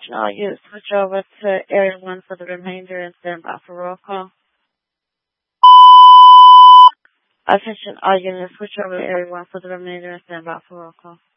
Now you switch over to area 1 for the remainder and stand by for roll call. Attention, all units switch over to area 1 for the remainder and stand by for roll call.